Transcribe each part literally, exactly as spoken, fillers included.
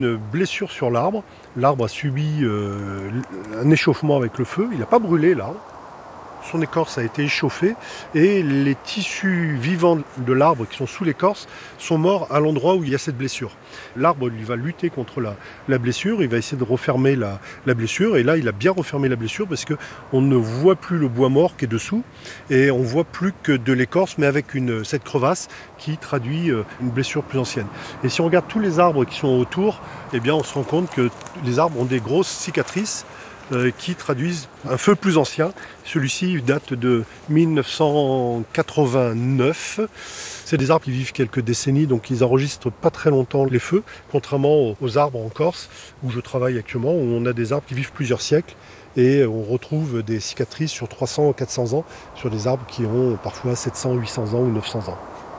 Une blessure sur l'arbre. L'arbre a subi euh, un échauffement avec le feu. Il n'a pas brûlé l'arbre. Son écorce a été échauffée et les tissus vivants de l'arbre qui sont sous l'écorce sont morts à l'endroit où il y a cette blessure. L'arbre lui va lutter contre la, la blessure, il va essayer de refermer la, la blessure et là il a bien refermé la blessure parce qu'on ne voit plus le bois mort qui est dessous et on ne voit plus que de l'écorce mais avec une, cette crevasse qui traduit une blessure plus ancienne. Et si on regarde tous les arbres qui sont autour, eh bien on se rend compte que les arbres ont des grosses cicatrices qui traduisent un feu plus ancien. Celui-ci date de mille neuf cent quatre-vingt-neuf. C'est des arbres qui vivent quelques décennies, donc ils enregistrent pas très longtemps les feux, contrairement aux arbres en Corse, où je travaille actuellement, où on a des arbres qui vivent plusieurs siècles, et on retrouve des cicatrices sur trois cents ou quatre cents ans, sur des arbres qui ont parfois sept cents, huit cents ans ou neuf cents ans.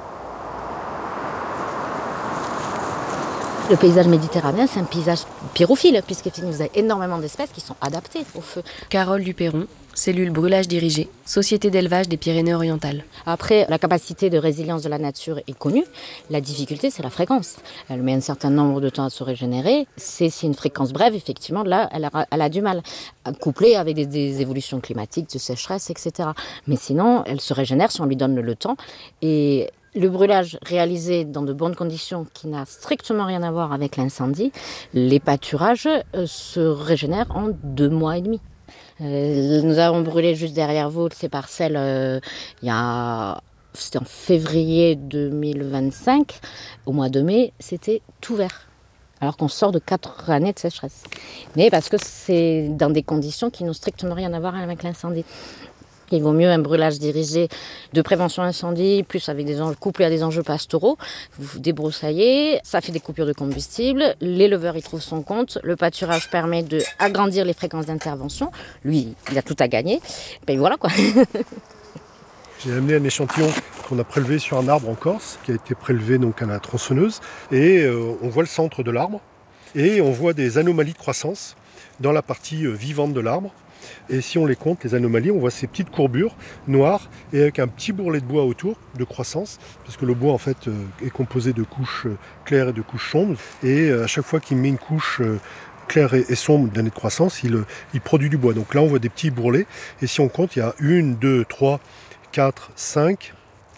Le paysage méditerranéen, c'est un paysage pyrophile, puisqu'il vous avez énormément d'espèces qui sont adaptées au feu. Carole Duperron, cellule brûlage dirigé, société d'élevage des Pyrénées-Orientales. Après, la capacité de résilience de la nature est connue. La difficulté, c'est la fréquence. Elle met un certain nombre de temps à se régénérer. C'est, c'est une fréquence brève, effectivement, là, elle a, elle a du mal. Couplée avec des, des évolutions climatiques, de sécheresse, et cetera. Mais sinon, elle se régénère si on lui donne le temps. Et le brûlage réalisé dans de bonnes conditions qui n'a strictement rien à voir avec l'incendie, les pâturages euh, se régénèrent en deux mois et demi. Euh, nous avons brûlé juste derrière vous ces parcelles euh, il y a, c'était en février deux mille vingt-cinq. Au mois de mai, c'était tout vert. Alors qu'on sort de quatre années de sécheresse. Mais parce que c'est dans des conditions qui n'ont strictement rien à voir avec l'incendie. Il vaut mieux un brûlage dirigé de prévention incendie, plus avec des enjeux, couplé à des enjeux pastoraux. Vous vous débroussaillez, ça fait des coupures de combustible, l'éleveur y trouve son compte, le pâturage permet d'agrandir les fréquences d'intervention. Lui, il a tout à gagner. Ben voilà quoi. J'ai amené un échantillon qu'on a prélevé sur un arbre en Corse, qui a été prélevé donc à la tronçonneuse. Et euh, on voit le centre de l'arbre et on voit des anomalies de croissance dans la partie euh, vivante de l'arbre. Et si on les compte, les anomalies, on voit ces petites courbures noires et avec un petit bourrelet de bois autour de croissance, parce que le bois en fait est composé de couches claires et de couches sombres. Et à chaque fois qu'il met une couche claire et sombre d'année de croissance, il, il produit du bois. Donc là on voit des petits bourrelets. Et si on compte, il y a une, deux, trois, quatre, cinq,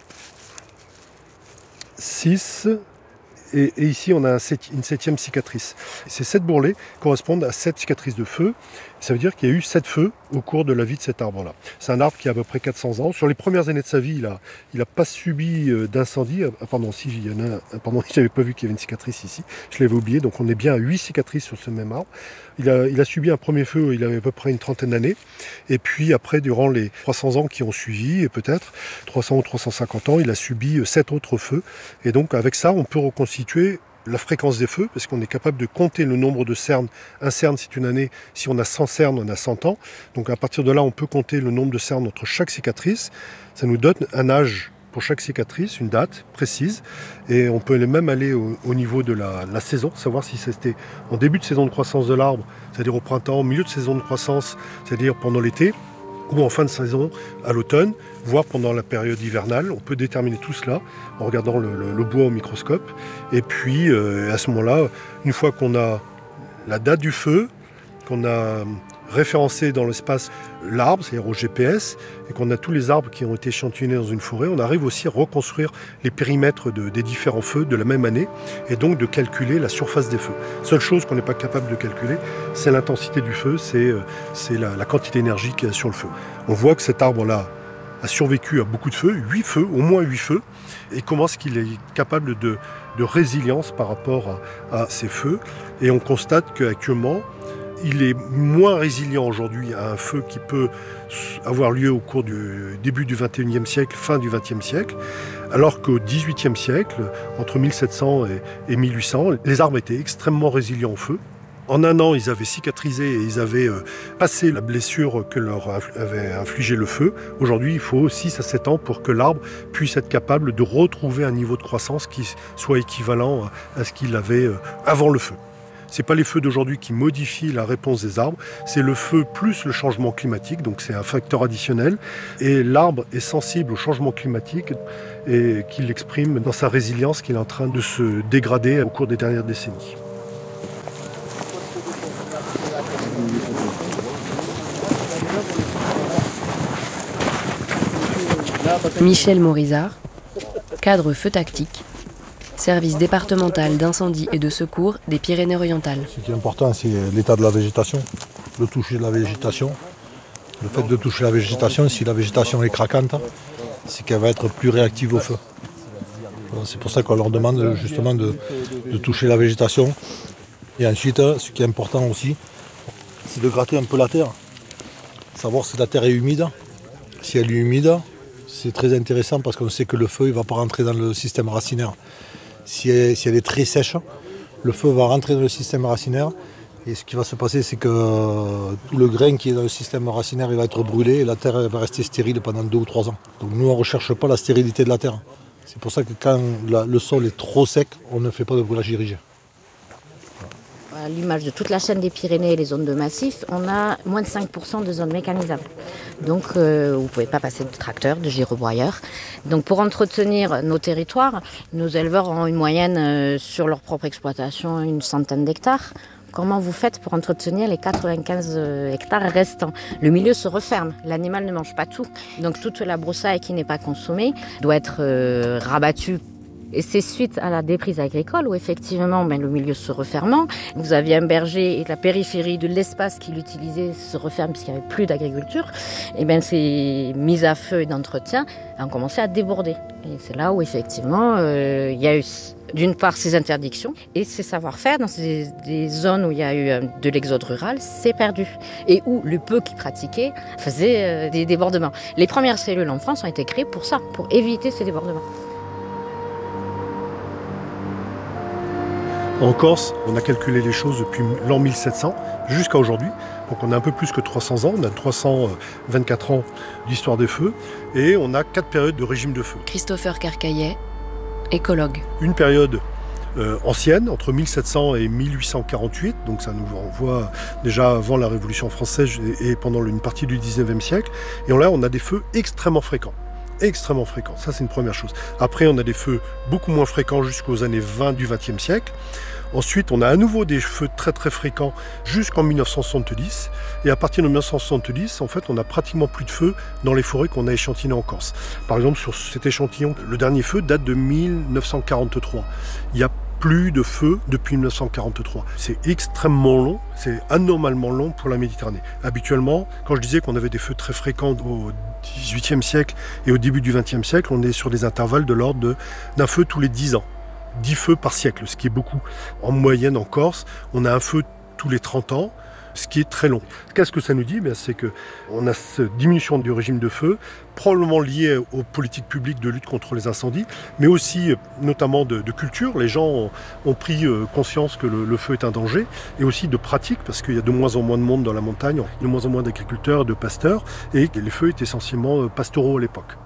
six... Et, et ici, on a un sept, une septième cicatrice. Ces sept bourrelets correspondent à sept cicatrices de feu. Ça veut dire qu'il y a eu sept feux au cours de la vie de cet arbre-là. C'est un arbre qui a à peu près quatre cents ans. Sur les premières années de sa vie, il n'a il a pas subi d'incendie. Ah, pardon, si, il y en a un, pardon, je n'avais pas vu qu'il y avait une cicatrice ici. Je l'avais oublié, donc on est bien à huit cicatrices sur ce même arbre. Il a, il a subi un premier feu, il avait à peu près une trentaine d'années. Et puis après, durant les trois cents ans qui ont suivi, et peut-être trois cents ou trois cent cinquante ans, il a subi sept autres feux. Et donc avec ça, on peut reconstituer la fréquence des feux, parce qu'on est capable de compter le nombre de cernes. Un cerne, c'est une année. Si on a cent cernes, on a cent ans. Donc à partir de là, on peut compter le nombre de cernes entre chaque cicatrice. Ça nous donne un âge pour chaque cicatrice, une date précise. Et on peut même aller au, au niveau de la, la saison, savoir si c'était en début de saison de croissance de l'arbre, c'est-à-dire au printemps, au milieu de saison de croissance, c'est-à-dire pendant l'été, ou en fin de saison à l'automne, voire pendant la période hivernale. On peut déterminer tout cela en regardant le, le, le bois au microscope. Et puis, euh, à ce moment-là, une fois qu'on a la date du feu, qu'on a référencé dans l'espace l'arbre, c'est-à-dire au G P S, et qu'on a tous les arbres qui ont été échantillonnés dans une forêt, on arrive aussi à reconstruire les périmètres de, des différents feux de la même année, et donc de calculer la surface des feux. Seule chose qu'on n'est pas capable de calculer, c'est l'intensité du feu, c'est, c'est la, la quantité d'énergie qu'il y a sur le feu. On voit que cet arbre-là a survécu à beaucoup de feux, huit feux, au moins huit feux, et comment est-ce qu'il est capable de, de résilience par rapport à, à ces feux. Et on constate qu'actuellement, il est moins résilient aujourd'hui à un feu qui peut avoir lieu au cours du début du vingt et unième siècle, fin du vingtième siècle, alors qu'au dix-huitième siècle, entre mille sept cents et mille huit cents, les arbres étaient extrêmement résilients au feu. En un an, ils avaient cicatrisé et ils avaient passé la blessure que leur avait infligé le feu. Aujourd'hui, il faut six à sept ans pour que l'arbre puisse être capable de retrouver un niveau de croissance qui soit équivalent à ce qu'il avait avant le feu. Ce n'est pas les feux d'aujourd'hui qui modifient la réponse des arbres, c'est le feu plus le changement climatique, donc c'est un facteur additionnel. Et l'arbre est sensible au changement climatique et qu'il exprime dans sa résilience qu'il est en train de se dégrader au cours des dernières décennies. Michel Morizard, cadre feu tactique, service départemental d'incendie et de secours des Pyrénées-Orientales. Ce qui est important, c'est l'état de la végétation, le toucher de la végétation. Le fait de toucher la végétation, si la végétation est craquante, c'est qu'elle va être plus réactive au feu. C'est pour ça qu'on leur demande justement de, de toucher la végétation. Et ensuite, ce qui est important aussi, c'est de gratter un peu la terre. Savoir si la terre est humide. Si elle est humide, c'est très intéressant parce qu'on sait que le feu ne va pas rentrer dans le système racinaire. Si elle, si elle est très sèche, le feu va rentrer dans le système racinaire. Et ce qui va se passer, c'est que tout le grain qui est dans le système racinaire il va être brûlé et la terre elle va rester stérile pendant deux ou trois ans. Donc nous, on ne recherche pas la stérilité de la terre. C'est pour ça que quand la, le sol est trop sec, on ne fait pas de brûlage dirigé. À l'image de toute la chaîne des Pyrénées et les zones de massif, on a moins de cinq pour cent de zones mécanisables. Donc euh, vous ne pouvez pas passer de tracteur, de gyrobroyeur. Donc pour entretenir nos territoires, nos éleveurs ont une moyenne euh, sur leur propre exploitation une centaine d'hectares. Comment vous faites pour entretenir les quatre-vingt-quinze hectares restants? Le milieu se referme, l'animal ne mange pas tout. Donc toute la broussaille qui n'est pas consommée doit être euh, rabattue. Et c'est suite à la déprise agricole où effectivement ben, le milieu se refermant, vous aviez un berger et la périphérie de l'espace qu'il utilisait se referme puisqu'il n'y avait plus d'agriculture, et bien ces mises à feu et d'entretien ont commencé à déborder. Et c'est là où effectivement euh, il y a eu d'une part ces interdictions et ces savoir-faire dans ces, des zones où il y a eu euh, de l'exode rural, c'est perdu. Et où le peu qui pratiquait faisait euh, des débordements. Les premières cellules en France ont été créées pour ça, pour éviter ces débordements. En Corse, on a calculé les choses depuis l'an mille sept cents jusqu'à aujourd'hui. Donc on a un peu plus que trois cents ans, on a trois cent vingt-quatre ans d'histoire des feux et on a quatre périodes de régime de feu. Christopher Carcaillet, écologue. Une période euh, ancienne, entre mille sept cents et mille huit cent quarante-huit, donc ça nous renvoie déjà avant la Révolution française et pendant une partie du dix-neuvième siècle. Et là, on a des feux extrêmement fréquents. extrêmement fréquents, ça c'est une première chose. Après on a des feux beaucoup moins fréquents jusqu'aux années vingt du vingtième siècle. Ensuite on a à nouveau des feux très très fréquents jusqu'en mille neuf cent soixante-dix. Et à partir de mille neuf cent soixante-dix, en fait on a pratiquement plus de feux dans les forêts qu'on a échantillonnées en Corse. Par exemple sur cet échantillon, le dernier feu date de mille neuf cent quarante-trois. Il y a plus de feu depuis mille neuf cent quarante-trois. C'est extrêmement long, c'est anormalement long pour la Méditerranée. Habituellement, quand je disais qu'on avait des feux très fréquents au dix-huitième siècle et au début du vingtième siècle, on est sur des intervalles de l'ordre de, d'un feu tous les dix ans. dix feux par siècle, ce qui est beaucoup. En moyenne en Corse, on a un feu tous les trente ans, ce qui est très long. Qu'est-ce que ça nous dit? Bien, c'est qu'on a cette diminution du régime de feu, probablement liée aux politiques publiques de lutte contre les incendies, mais aussi notamment de, de culture. Les gens ont, ont pris conscience que le, le feu est un danger, et aussi de pratique, parce qu'il y a de moins en moins de monde dans la montagne, il y a de moins en moins d'agriculteurs et de pasteurs, et les feux étaient essentiellement pastoraux à l'époque.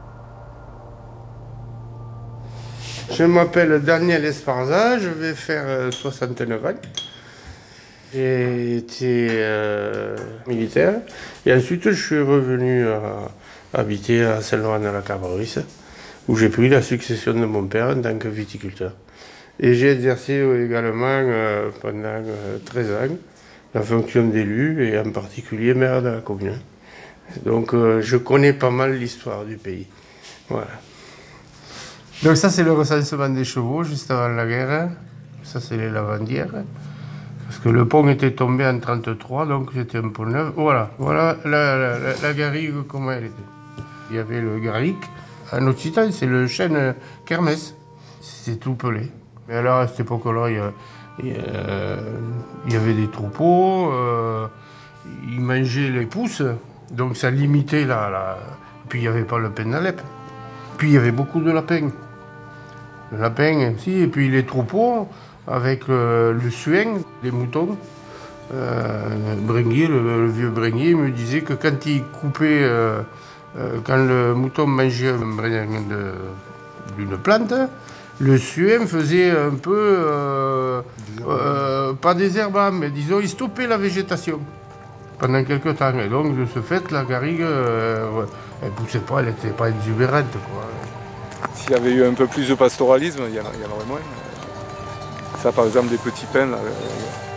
Je m'appelle Daniel Esparza, je vais faire soixante-neuf ans. J'ai été euh, militaire et ensuite je suis revenu à habiter à Saint-Laurent-de-la-Cabrousse où j'ai pris la succession de mon père en tant que viticulteur. Et j'ai exercé également euh, pendant euh, treize ans la fonction d'élu et en particulier maire de la commune. Donc euh, je connais pas mal l'histoire du pays. Voilà. Donc ça c'est le recensement des chevaux juste avant la guerre. Ça c'est les lavandières. Parce que le pont était tombé en trente-trois, donc c'était un pont neuf. Voilà, voilà la, la, la, la garrigue, comment elle était. Il y avait le garric. En occitan, c'est le chêne kermès. C'était tout pelé. Mais alors, à cette époque-là, il y, a, il, y a, il y avait des troupeaux. Euh, ils mangeaient les pousses. Donc ça limitait la... la... Puis il n'y avait pas le pain d'Alep. Puis il y avait beaucoup de lapins. Le lapin aussi, et puis les troupeaux... avec euh, le suin des moutons. Euh, Bringuier, le, le vieux Bringuier, me disait que quand il coupait, euh, euh, quand le mouton mangeait un brin d'une plante, le suin faisait un peu, euh, euh, pas désherbant, mais disons, il stoppait la végétation pendant quelques temps. Et donc, de ce fait, la garrigue, euh, elle ne poussait pas, elle n'était pas exubérante, quoi. S'il y avait eu un peu plus de pastoralisme, il y en aurait moins. Ça, par exemple, des petits pins, là,